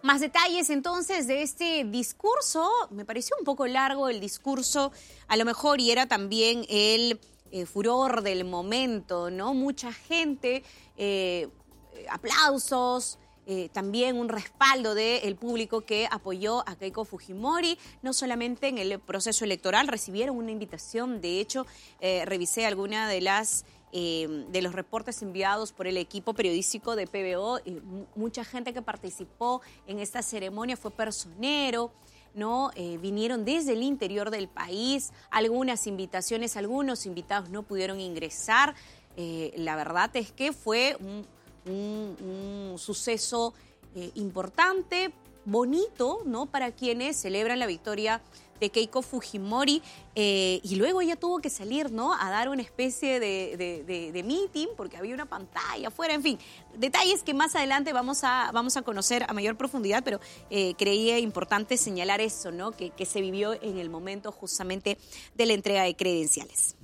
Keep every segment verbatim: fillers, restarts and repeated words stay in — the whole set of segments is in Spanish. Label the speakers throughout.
Speaker 1: Más detalles entonces de este discurso. Me pareció un poco largo el discurso, a lo mejor, y era también el eh, furor del momento, ¿no? Mucha gente, eh, aplausos, eh, también un respaldo del público que apoyó a Keiko Fujimori, no solamente en el proceso electoral, recibieron una invitación. De hecho, eh, revisé alguna de las Eh, de los reportes enviados por el equipo periodístico de P B O. Eh, mucha gente que participó en esta ceremonia fue personero, ¿no? Eh, vinieron desde el interior del país, algunas invitaciones, algunos invitados no pudieron ingresar. Eh, la verdad es que fue un, un, un suceso eh, importante, bonito, ¿no? Para quienes celebran la victoria de Keiko Fujimori, eh, y luego ella tuvo que salir, ¿no?, a dar una especie de, de, de, de meeting, porque había una pantalla afuera, en fin, detalles que más adelante vamos a, vamos a conocer a mayor profundidad, pero eh, creía importante señalar eso, ¿no?, que, que se vivió en el momento justamente de la entrega de credenciales.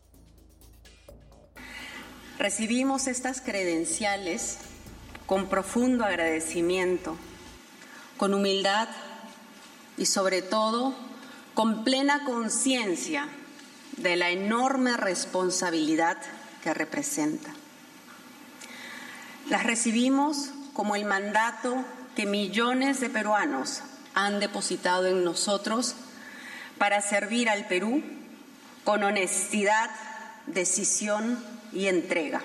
Speaker 2: Recibimos estas credenciales con profundo agradecimiento, con humildad y sobre todo con plena conciencia de la enorme responsabilidad que representa. Las recibimos como el mandato que millones de peruanos han depositado en nosotros para servir al Perú con honestidad, decisión y entrega.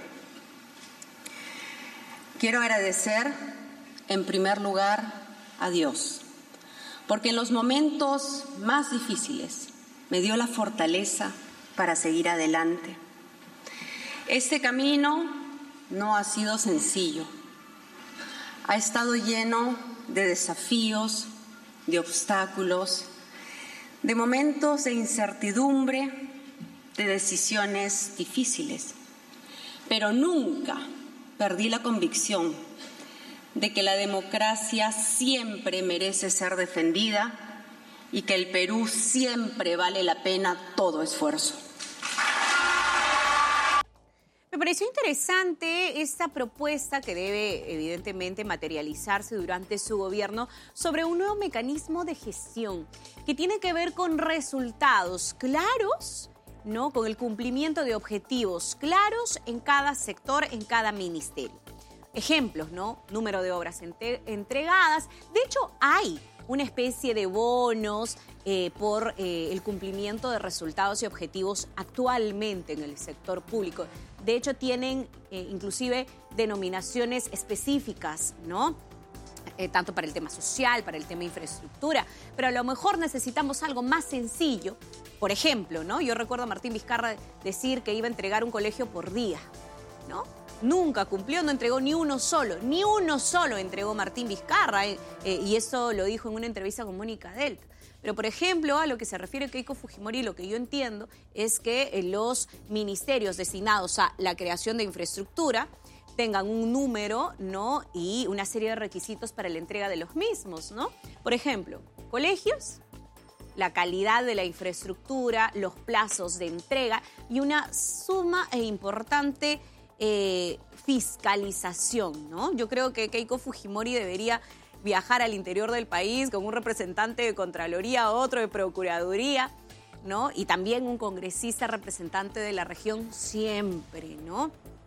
Speaker 2: Quiero agradecer, en primer lugar, a Dios, porque en los momentos más difíciles me dio la fortaleza para seguir adelante. Este camino no ha sido sencillo. Ha estado lleno de desafíos, de obstáculos, de momentos de incertidumbre, de decisiones difíciles. Pero nunca perdí la convicción de que la democracia siempre merece ser defendida y que el Perú siempre vale la pena todo esfuerzo.
Speaker 1: Me pareció interesante esta propuesta que debe evidentemente materializarse durante su gobierno sobre un nuevo mecanismo de gestión que tiene que ver con resultados claros, ¿no?, con el cumplimiento de objetivos claros en cada sector, en cada ministerio. Ejemplos, ¿no? Número de obras entre, entregadas. De hecho, hay una especie de bonos eh, por eh, el cumplimiento de resultados y objetivos actualmente en el sector público. De hecho, tienen eh, inclusive denominaciones específicas, ¿no? Eh, tanto para el tema social, para el tema infraestructura, pero a lo mejor necesitamos algo más sencillo. Por ejemplo, ¿no?, yo recuerdo a Martín Vizcarra decir que iba a entregar un colegio por día, ¿no? Nunca cumplió, no entregó ni uno solo, ni uno solo entregó Martín Vizcarra, eh, eh, y eso lo dijo en una entrevista con Mónica Delta. Pero, por ejemplo, a lo que se refiere Keiko Fujimori, lo que yo entiendo es que eh, los ministerios destinados a la creación de infraestructura tengan un número, ¿no?, y una serie de requisitos para la entrega de los mismos, ¿no? Por ejemplo, colegios, la calidad de la infraestructura, los plazos de entrega y una suma e importante Eh, fiscalización, ¿no? Yo creo que Keiko Fujimori debería viajar al interior del país con un representante de Contraloría, otro de Procuraduría, ¿no?, y también un congresista representante de la región siempre, ¿no?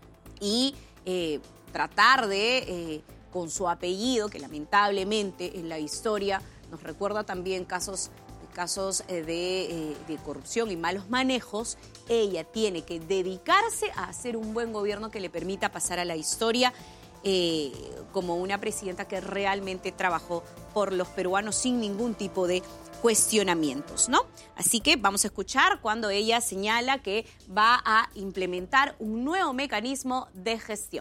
Speaker 1: Y eh, tratar de, eh, con su apellido, que lamentablemente en la historia nos recuerda también casos casos de, eh, de corrupción y malos manejos, ella tiene que dedicarse a hacer un buen gobierno que le permita pasar a la historia eh, como una presidenta que realmente trabajó por los peruanos sin ningún tipo de cuestionamientos, ¿no? Así que vamos a escuchar cuando ella señala que va a implementar un nuevo mecanismo de gestión.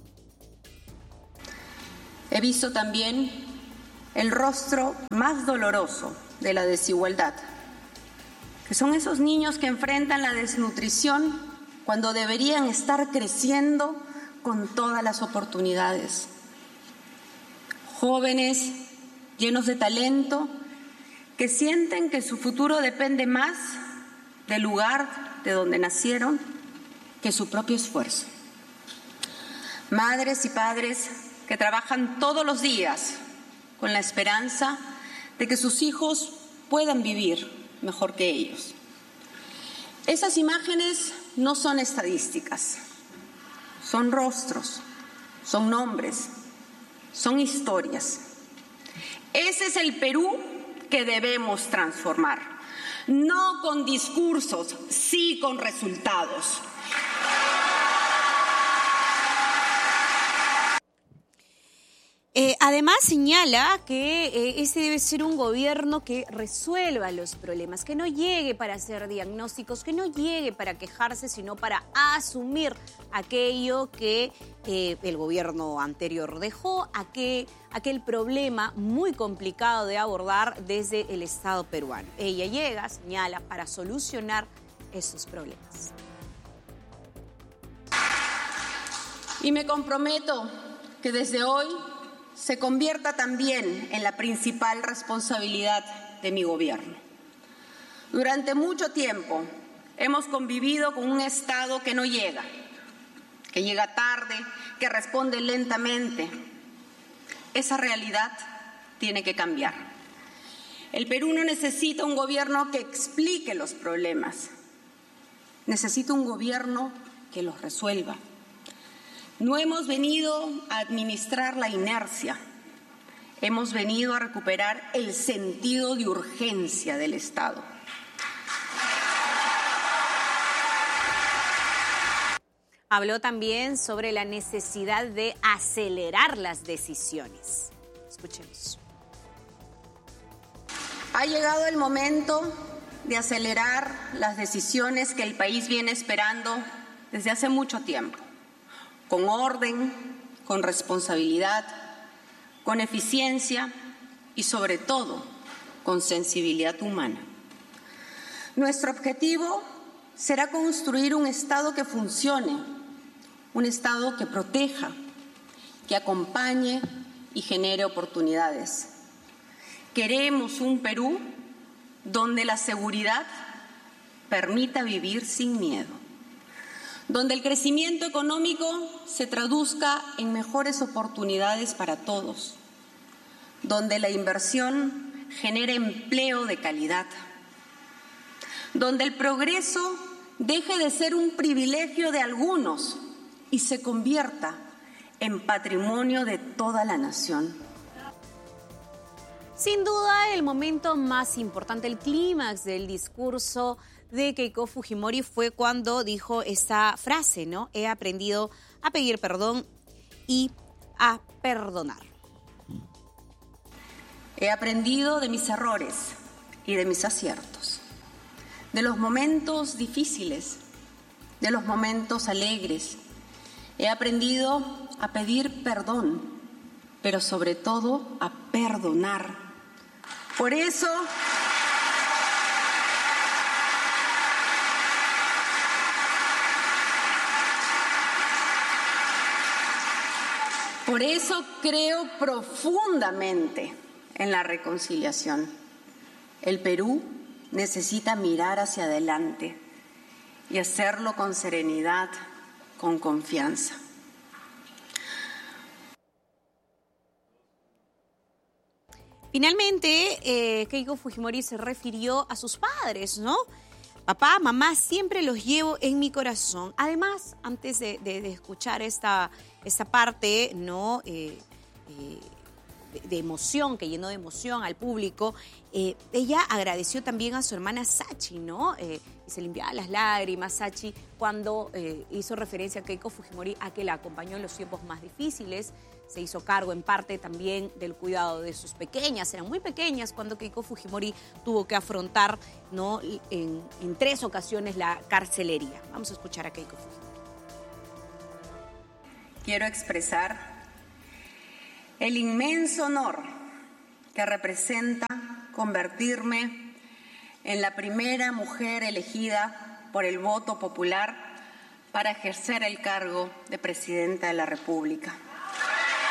Speaker 2: He visto también el rostro más doloroso de la desigualdad, que son esos niños que enfrentan la desnutrición cuando deberían estar creciendo con todas las oportunidades. Jóvenes llenos de talento que sienten que su futuro depende más del lugar de donde nacieron que su propio esfuerzo. Madres y padres que trabajan todos los días con la esperanza de que sus hijos puedan vivir mejor que ellos. Esas imágenes no son estadísticas, son rostros, son nombres, son historias. Ese es el Perú que debemos transformar, no con discursos, sí con resultados.
Speaker 1: Eh, además señala que eh, ese debe ser un gobierno que resuelva los problemas, que no llegue para hacer diagnósticos, que no llegue para quejarse, sino para asumir aquello que eh, el gobierno anterior dejó, aquel, aquel problema muy complicado de abordar desde el Estado peruano. Ella llega, señala, para solucionar esos problemas.
Speaker 2: Y me comprometo que desde hoy se convierta también en la principal responsabilidad de mi gobierno. Durante mucho tiempo hemos convivido con un Estado que no llega, que llega tarde, que responde lentamente. Esa realidad tiene que cambiar. El Perú no necesita un gobierno que explique los problemas, necesita un gobierno que los resuelva. No hemos venido a administrar la inercia, hemos venido a recuperar el sentido de urgencia del Estado.
Speaker 1: Habló también sobre la necesidad de acelerar las decisiones. Escuchemos.
Speaker 2: Ha llegado el momento de acelerar las decisiones que el país viene esperando desde hace mucho tiempo. Con orden, con responsabilidad, con eficiencia y sobre todo con sensibilidad humana. Nuestro objetivo será construir un Estado que funcione, un Estado que proteja, que acompañe y genere oportunidades. Queremos un Perú donde la seguridad permita vivir sin miedo, donde el crecimiento económico se traduzca en mejores oportunidades para todos, donde la inversión genere empleo de calidad, donde el progreso deje de ser un privilegio de algunos y se convierta en patrimonio de toda la nación.
Speaker 1: Sin duda, el momento más importante, el clímax del discurso de Keiko Fujimori fue cuando dijo esta frase, ¿no? He aprendido a pedir perdón y a perdonar.
Speaker 2: He aprendido de mis errores y de mis aciertos, de los momentos difíciles, de los momentos alegres. He aprendido a pedir perdón, pero sobre todo a perdonar. Por eso, por eso creo profundamente en la reconciliación. El Perú necesita mirar hacia adelante y hacerlo con serenidad, con confianza.
Speaker 1: Finalmente, eh, Keiko Fujimori se refirió a sus padres, ¿no? Papá, mamá, siempre los llevo en mi corazón. Además, antes de, de, de escuchar esta, esta parte, ¿no? Eh, eh, de, de emoción, que llenó de emoción al público, eh, ella agradeció también a su hermana Sachi, ¿no? Eh, y se limpiaba las lágrimas, Sachi, cuando eh, hizo referencia a Keiko Fujimori a que la acompañó en los tiempos más difíciles. Se hizo cargo en parte también del cuidado de sus pequeñas, eran muy pequeñas cuando Keiko Fujimori tuvo que afrontar, ¿no? en, en tres ocasiones la carcelería. Vamos a escuchar a Keiko Fujimori.
Speaker 2: Quiero expresar el inmenso honor que representa convertirme en la primera mujer elegida por el voto popular para ejercer el cargo de presidenta de la República.